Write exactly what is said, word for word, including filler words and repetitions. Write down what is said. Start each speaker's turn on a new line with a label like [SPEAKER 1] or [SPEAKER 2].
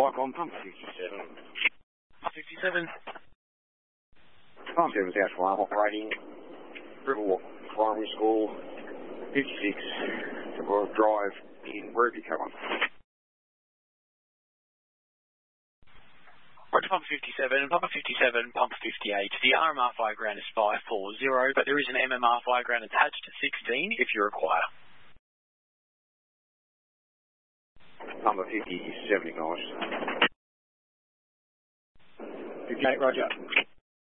[SPEAKER 1] Icon, pump fifty-seven.
[SPEAKER 2] fifty-seven.
[SPEAKER 1] Pump seven South Farm operating. Riverwalk Primary School, fifty-six, Drive in Ruby, come on.
[SPEAKER 2] Right, pump fifty-seven, pump fifty-seven, pump fifty-eight. The R M R fire ground is five four zero, but there is an M M R fire ground attached to sixteen if you require.
[SPEAKER 1] Number fifty-seven, acknowledged.
[SPEAKER 3] fifty-eight, roger.